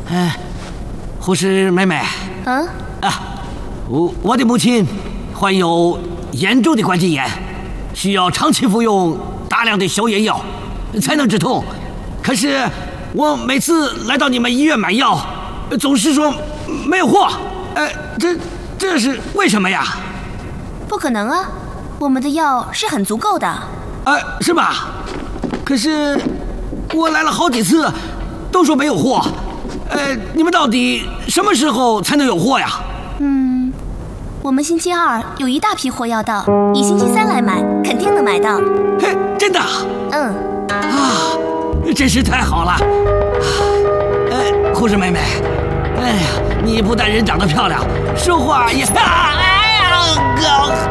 护士妹妹。我的母亲患有严重的关节炎，需要长期服用大量的消炎药才能止痛。可是我每次来到你们医院买药，总是说没有货。这是为什么呀？ 不可能啊，我们的药是很足够的。 是吧？可是我来了好几次，都说没有货。你们到底什么时候才能有货呀？ 我们星期二有一大批货要到，你星期三来买，肯定能买到。 真的？真是太好了。护士妹妹，你不但人长得漂亮，说话也……